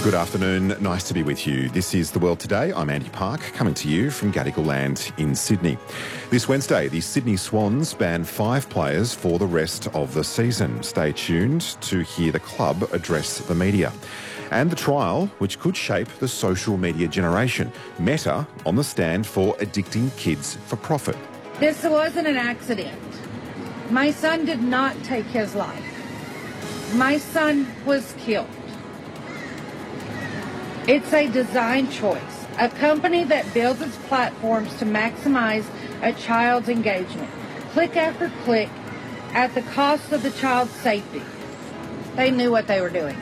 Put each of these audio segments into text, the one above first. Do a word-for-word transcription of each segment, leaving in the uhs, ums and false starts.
Good afternoon, nice to be with you. This is The World Today. I'm Andy Park, coming to you from Gadigal Land in Sydney. This Wednesday, the Sydney Swans ban five players for the rest of the season. Stay tuned to hear the club address the media. And the trial, which could shape the social media generation. Meta on the stand for addicting kids for profit. This wasn't an accident. My son did not take his life. My son was killed. It's a design choice, a company that builds its platforms to maximize a child's engagement, click after click, at the cost of the child's safety. They knew what they were doing.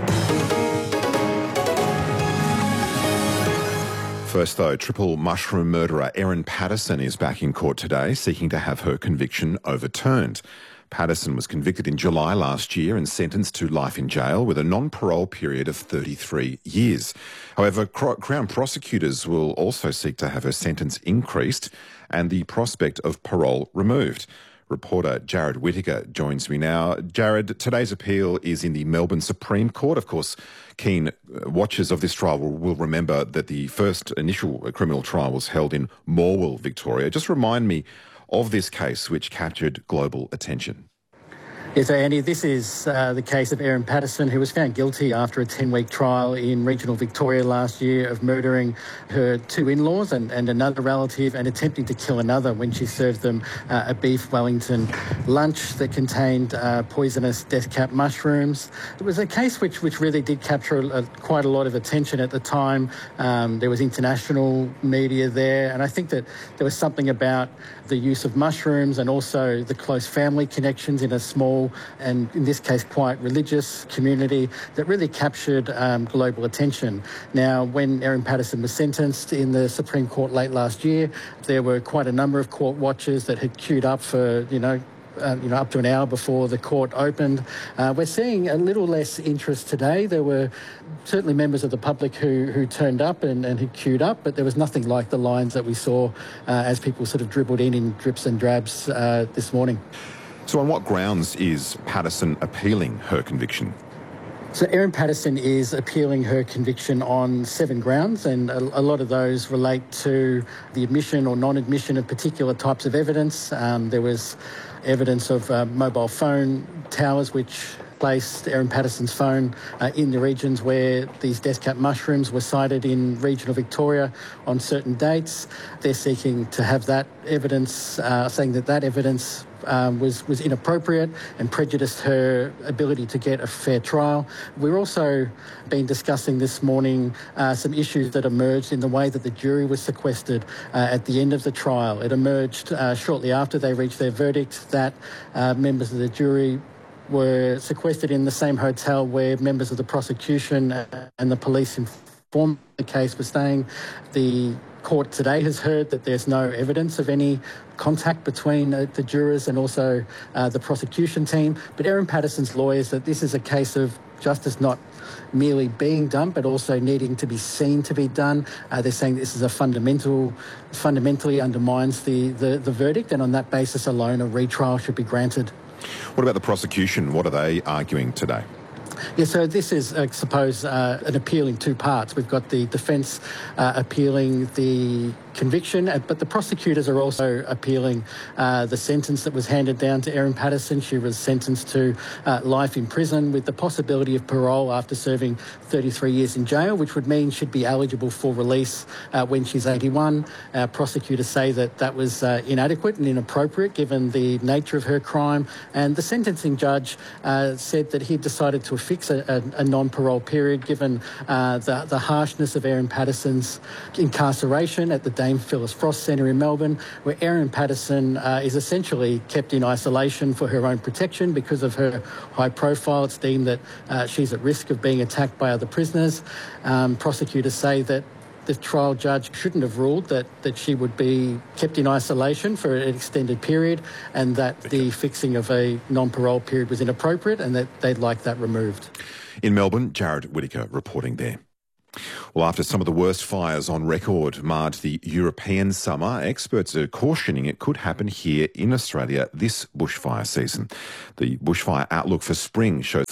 First, though, triple mushroom murderer Erin Patterson is back in court today, seeking to have her conviction overturned. Patterson was convicted in July last year and sentenced to life in jail with a non-parole period of thirty-three years. However, Crown prosecutors will also seek to have her sentence increased and the prospect of parole removed. Reporter Jared Whittaker joins me now. Jared, today's appeal is in the Melbourne Supreme Court. Of course, keen watchers of this trial will, will remember that the first initial criminal trial was held in Morwell, Victoria. Just remind me of this case which captured global attention. Yes, so Andy, this is uh, the case of Erin Patterson, who was found guilty after a ten-week trial in regional Victoria last year of murdering her two in-laws and, and another relative and attempting to kill another when she served them uh, a beef Wellington lunch that contained uh, poisonous death cap mushrooms. It was a case which, which really did capture a, quite a lot of attention at the time. Um, there was international media there, and I think that there was something about the use of mushrooms and also the close family connections in a small and in this case quite religious community that really captured um, global attention. Now, when Erin Patterson was sentenced in the Supreme Court late last year, there were quite a number of court watchers that had queued up for, you know, Uh, you know, up to an hour before the court opened. Uh, we're seeing a little less interest today. There were certainly members of the public who, who turned up and, and who queued up, but there was nothing like the lines that we saw uh, as people sort of dribbled in in drips and drabs uh, this morning. So on what grounds is Patterson appealing her conviction? So Erin Patterson is appealing her conviction on seven grounds, and a, a lot of those relate to the admission or non-admission of particular types of evidence. Um, there was evidence of uh, mobile phone towers which placed Erin Patterson's phone uh, in the regions where these death cap mushrooms were sighted in regional Victoria on certain dates. They're seeking to have that evidence, uh, saying that that evidence Um, was, was inappropriate and prejudiced her ability to get a fair trial. We're also been discussing this morning uh, some issues that emerged in the way that the jury was sequestered uh, at the end of the trial. It emerged uh, shortly after they reached their verdict that uh, members of the jury were sequestered in the same hotel where members of the prosecution and the police informed the case were staying. The court today has heard that there's no evidence of any contact between uh, the jurors and also uh, the prosecution team. But Erin Patterson's lawyers that this is a case of justice not merely being done, but also needing to be seen to be done. Uh, they're saying this is a fundamental, fundamentally undermines the, the, the verdict, and on that basis alone, a retrial should be granted. What about the prosecution? What are they arguing today? Yeah, so this is, I suppose, uh, an appeal in two parts. We've got the defence uh, appealing the conviction, but the prosecutors are also appealing uh, the sentence that was handed down to Erin Patterson. She was sentenced to uh, life in prison with the possibility of parole after serving thirty-three years in jail, which would mean she'd be eligible for release uh, when she's eighty-one. Uh, prosecutors say that that was uh, inadequate and inappropriate given the nature of her crime, and the sentencing judge uh, said that he decided to fix a, a, a non-parole period given uh, the, the harshness of Erin Patterson's incarceration at the Dame Phyllis Frost Centre in Melbourne, where Erin Patterson uh, is essentially kept in isolation for her own protection because of her high profile. It's deemed that uh, she's at risk of being attacked by other prisoners. Um, prosecutors say that the trial judge shouldn't have ruled that, that she would be kept in isolation for an extended period, and that the fixing of a non-parole period was inappropriate, and that they'd like that removed. In Melbourne, Jared Whittaker reporting there. Well, after some of the worst fires on record marred the European summer, experts are cautioning it could happen here in Australia this bushfire season. The bushfire outlook for spring shows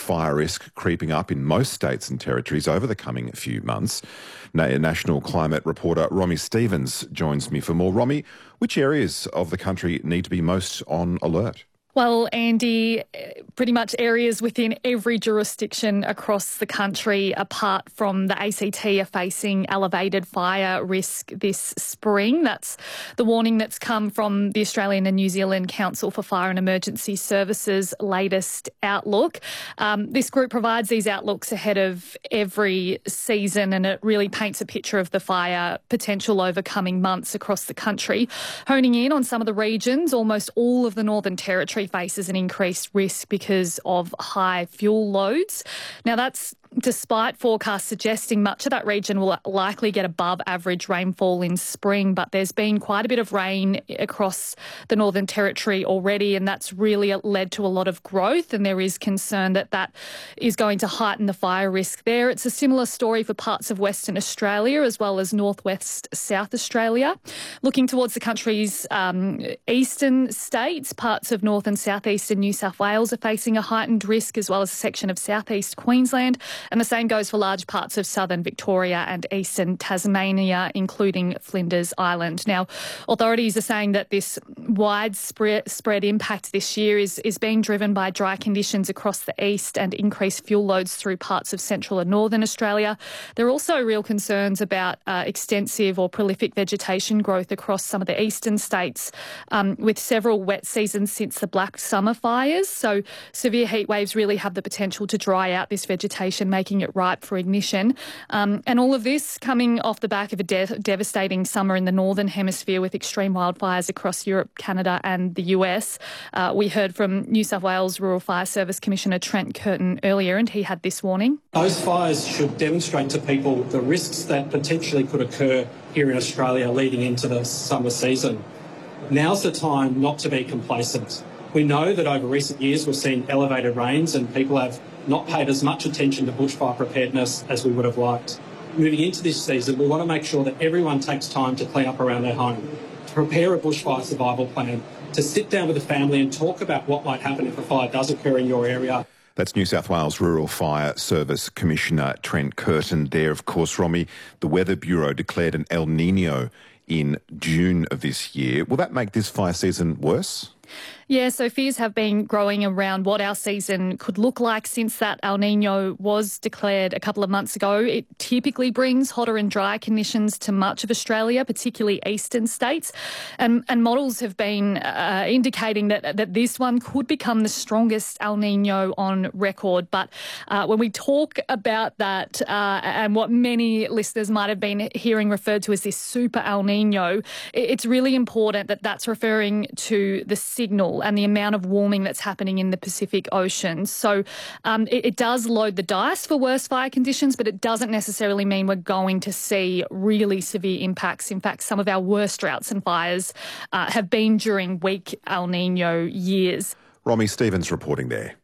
fire risk creeping up in most states and territories over the coming few months. National climate reporter Romy Stevens joins me for more. Romy, which areas of the country need to be most on alert? Well, Andy, pretty much areas within every jurisdiction across the country, apart from the A C T, are facing elevated fire risk this spring. That's the warning that's come from the Australian and New Zealand Council for Fire and Emergency Services' latest outlook. Um, this group provides these outlooks ahead of every season, and it really paints a picture of the fire potential over coming months across the country. Honing in on some of the regions, almost all of the Northern Territory faces an increased risk because of high fuel loads. Now, that's despite forecasts suggesting much of that region will likely get above average rainfall in spring, but there's been quite a bit of rain across the Northern Territory already, and that's really led to a lot of growth, and there is concern that that is going to heighten the fire risk there. It's a similar story for parts of Western Australia as well as northwest South Australia. Looking towards the country's um, eastern states, parts of north and southeastern New South Wales are facing a heightened risk, as well as a section of southeast Queensland. And the same goes for large parts of southern Victoria and eastern Tasmania, including Flinders Island. Now, authorities are saying that this widespread spread impact this year is, is being driven by dry conditions across the east and increased fuel loads through parts of central and northern Australia. There are also real concerns about uh, extensive or prolific vegetation growth across some of the eastern states, um, with several wet seasons since the Black Summer fires. So severe heat waves really have the potential to dry out this vegetation, making it ripe for ignition. Um, and all of this coming off the back of a de- devastating summer in the Northern Hemisphere with extreme wildfires across Europe, Canada and the U S. Uh, we heard from New South Wales Rural Fire Service Commissioner Trent Curtin earlier, and he had this warning. Those fires should demonstrate to people the risks that potentially could occur here in Australia leading into the summer season. Now's the time not to be complacent. We know that over recent years we've seen elevated rains and people have not paid as much attention to bushfire preparedness as we would have liked. Moving into this season, we want to make sure that everyone takes time to clean up around their home, to prepare a bushfire survival plan, to sit down with the family and talk about what might happen if a fire does occur in your area. That's New South Wales Rural Fire Service Commissioner Trent Curtin there. Of course, Romy, the Weather Bureau declared an El Nino in June of this year. Will that make this fire season worse? Yeah, so fears have been growing around what our season could look like since that El Nino was declared a couple of months ago. It typically brings hotter and drier conditions to much of Australia, particularly eastern states. And, and models have been uh, indicating that, that this one could become the strongest El Nino on record. But uh, when we talk about that uh, and what many listeners might have been hearing referred to as this super El Nino, it's really important that that's referring to the signal and the amount of warming that's happening in the Pacific Ocean. So um, it, it does load the dice for worse fire conditions, but it doesn't necessarily mean we're going to see really severe impacts. In fact, some of our worst droughts and fires uh, have been during weak El Nino years. Romy Stevens reporting there.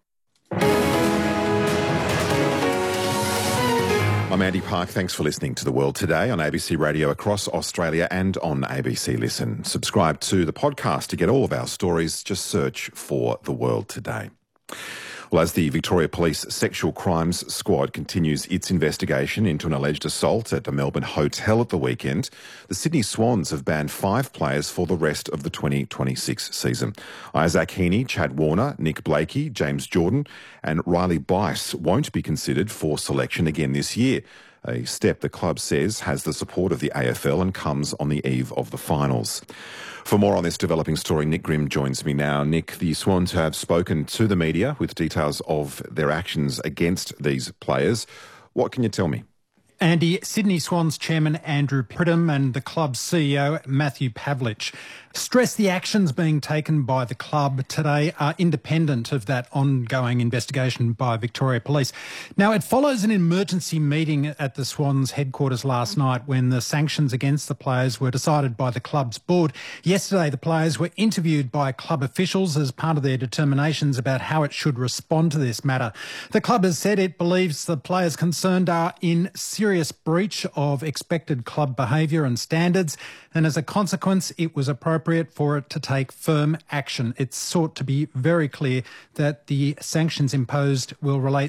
I'm Andy Park. Thanks for listening to The World Today on A B C Radio across Australia and on A B C Listen. Subscribe to the podcast to get all of our stories. Just search for The World Today. Well, as the Victoria Police Sexual Crimes Squad continues its investigation into an alleged assault at a Melbourne hotel at the weekend, the Sydney Swans have banned five players for the rest of the twenty twenty-six season. Isaac Heaney, Chad Warner, Nick Blakey, James Jordan and Riley Bice won't be considered for selection again this year, a step the club says has the support of the A F L and comes on the eve of the finals. For more on this developing story, Nick Grimm joins me now. Nick, the Swans have spoken to the media with details of their actions against these players. What can you tell me? Andy, Sydney Swans chairman Andrew Pridham and the club's C E O Matthew Pavlich stress the actions being taken by the club today are independent of that ongoing investigation by Victoria Police. Now, it follows an emergency meeting at the Swans headquarters last night when the sanctions against the players were decided by the club's board. Yesterday, the players were interviewed by club officials as part of their determinations about how it should respond to this matter. The club has said it believes the players concerned are in serious breach of expected club behaviour and standards, and as a consequence, it was appropriate for it to take firm action. It's sought to be very clear that the sanctions imposed will relate